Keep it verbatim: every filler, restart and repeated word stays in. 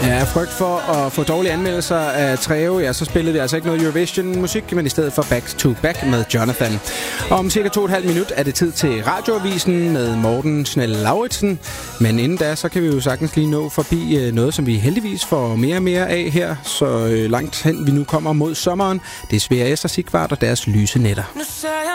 Ja, frygt for at få dårlige anmeldelser af Treo, ja, så spillede vi altså ikke noget Eurovision-musik, men i stedet for Back to Back med Jonathan. Om cirka to og et halvt minut er det tid til Radioavisen med Morten Schnell-Lauritsen. Men inden da, så kan vi jo sagtens lige nå forbi noget, som vi heldigvis får mere og mere af her, så langt hen vi nu kommer mod sommeren. Det er Svea Esther Sigvart og deres lyse nætter.